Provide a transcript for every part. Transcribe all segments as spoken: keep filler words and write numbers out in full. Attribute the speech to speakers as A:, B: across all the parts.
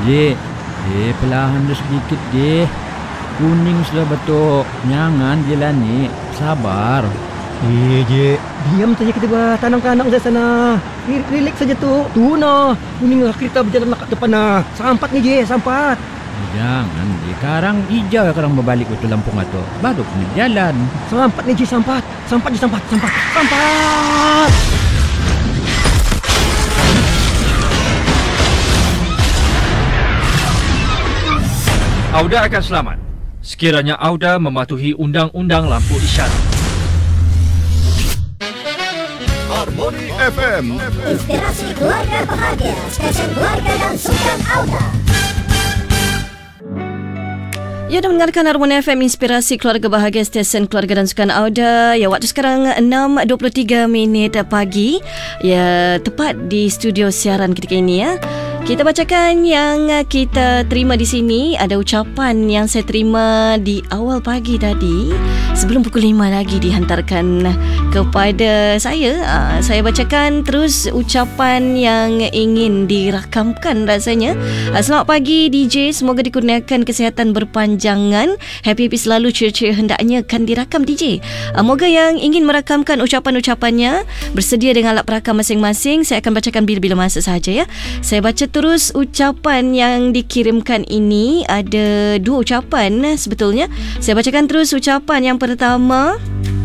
A: Dek, eh perlahan dah sedikit deh. Kuning sudah betul. Jangan jalan ni. Sabar.
B: Eh je, diam saja kita bah. Tanam-tanam saya sana. Relax saja tu. Tu nah. Kuning lah kita berjalan nak ke depan nah. Sampat ni je, sampat.
A: Eh, jangan deh. Sekarang hijau sekarang berbalik ke Lampung atau. Baru kena jalan.
B: Sampat ni je, sampat. Sampat je, sampat. Sampat. Sampat.
C: Auda akan selamat sekiranya Auda mematuhi undang-undang lampu isyarat.
D: Harmony F M.
E: Inspirasi keluarga bahagia. Stesen keluarga dan sukan Auda.
F: Ya, dah mendengarkan Harmony F M, Inspirasi Keluarga Bahagia, stesen keluarga dan sukan Auda. Ya, waktu sekarang enam dua puluh tiga minit pagi. Ya, tepat di studio siaran ketika ini ya. Kita bacakan yang kita terima di sini. Ada ucapan yang saya terima di awal pagi tadi. Sebelum pukul lima lagi dihantarkan kepada saya. Saya bacakan terus ucapan yang ingin dirakamkan rasanya. Selamat pagi D J. Semoga dikurniakan kesihatan berpanjangan. Happy-happy selalu, ceria-ceria hendaknya kan dirakam D J. Moga yang ingin merakamkan ucapan-ucapannya bersedia dengan alat perakam masing-masing. Saya akan bacakan bila-bila masa sahaja ya. Saya baca terus ucapan yang dikirimkan ini. Ada dua ucapan sebetulnya. Saya bacakan terus ucapan yang pertama.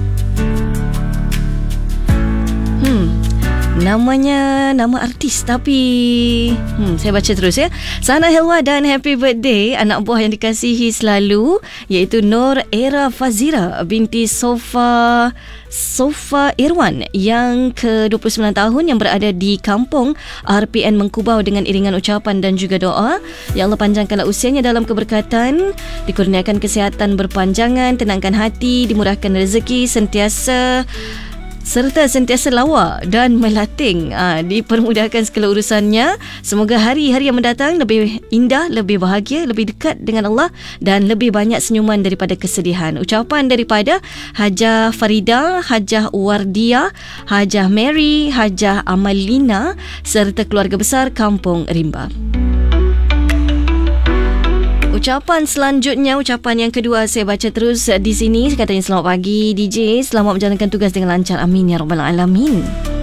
F: Hmm Namanya nama artis tapi hmm, saya baca terus ya. Sana Helwa dan happy birthday anak buah yang dikasihi selalu, iaitu Nur Era Fazira binti Sofa Sofa Irwan yang ke dua puluh sembilan tahun yang berada di kampung R P N Mengkubau, dengan iringan ucapan dan juga doa. Ya Allah, panjangkanlah usianya dalam keberkatan, dikurniakan kesihatan berpanjangan, tenangkan hati, dimurahkan rezeki, sentiasa serta sentiasa lawa dan melating, ha, dipermudahkan segala urusannya. Semoga hari-hari yang mendatang lebih indah, lebih bahagia, lebih dekat dengan Allah dan lebih banyak senyuman daripada kesedihan. Ucapan daripada Hajah Farida, Hajah Wardia, Hajah Mary, Hajah Amalina serta keluarga besar Kampung Rimba. Ucapan selanjutnya, ucapan yang kedua saya baca terus di sini. Katanya, selamat pagi D J, selamat menjalankan tugas dengan lancar, amin ya rabbal alamin.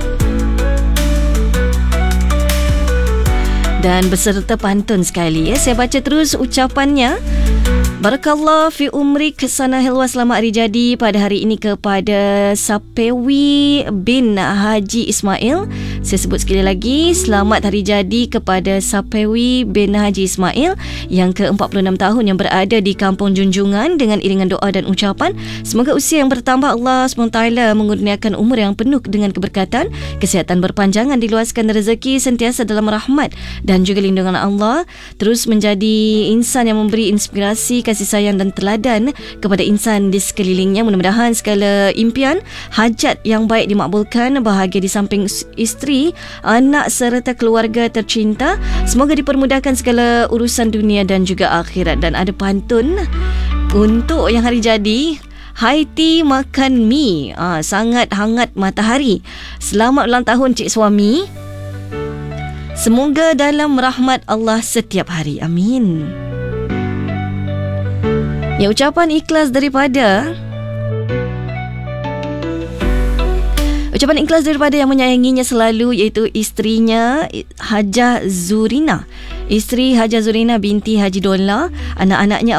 F: Dan beserta pantun sekali ya. Saya baca terus ucapannya. Barakallah fi umrik, Sana Helwa, selamat hari jadi pada hari ini kepada Sapewi bin Haji Ismail. Saya sebut sekali lagi, selamat hari jadi kepada Sapewi bin Haji Ismail yang ke empat puluh enam tahun yang berada di Kampung Junjungan, dengan iringan doa dan ucapan. Semoga usia yang bertambah, Allah subhanahu wa taala mengurniakan umur yang penuh dengan keberkatan, kesihatan berpanjangan, diluaskan rezeki, sentiasa dalam rahmat dan juga lindungan Allah. Terus menjadi insan yang memberi inspirasi, kasih sayang dan teladan kepada insan di sekelilingnya. Mudah-mudahan segala impian, hajat yang baik dimakbulkan, bahagia di samping isteri, anak serta keluarga tercinta. Semoga dipermudahkan segala urusan dunia dan juga akhirat. Dan ada pantun untuk yang hari jadi. Hai tea makan mi, ah, sangat hangat matahari. Selamat ulang tahun cik suami. Semoga dalam rahmat Allah setiap hari, amin. Ya, ucapan ikhlas daripada Ucapan ikhlas daripada yang menyayanginya selalu, iaitu isterinya Hajah Zurina. Isteri Hajah Zurina binti Haji Dola, anak-anaknya